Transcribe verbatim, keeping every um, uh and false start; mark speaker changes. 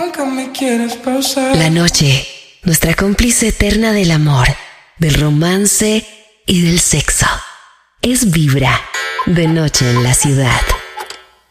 Speaker 1: Nunca me quieres pausar.
Speaker 2: La noche, nuestra cómplice eterna del amor, del romance y del sexo. Es Vibra, de noche en la ciudad.